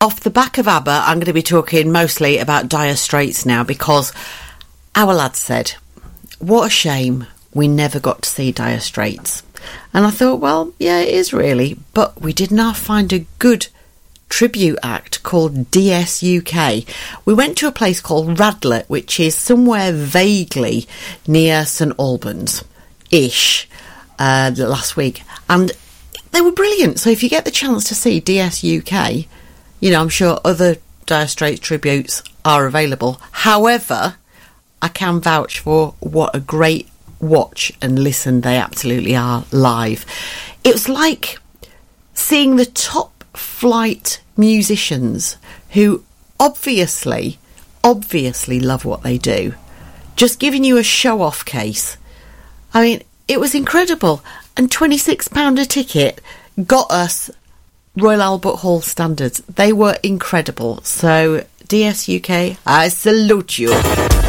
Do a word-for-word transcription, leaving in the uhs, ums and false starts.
Off the back of ABBA, I'm going to be talking mostly about Dire Straits now, because our lad said, what a shame we never got to see Dire Straits. And I thought, well, yeah, it is really, but we did not find a good tribute act called D S U K. We went to a place called Radlett, which is somewhere vaguely near St Albans-ish, uh, last week, and they were brilliant. So if you get the chance to see D S U K, you know, I'm sure other Dire Straits tributes are available. However, I can vouch for what a great watch and listen they absolutely are live. It was like seeing the top flight musicians who obviously, obviously love what they do, just giving you a show-off case. I mean, it was incredible. And twenty-six pounds a ticket got us Royal Albert Hall standards. They were incredible. So, D S U K, I salute you.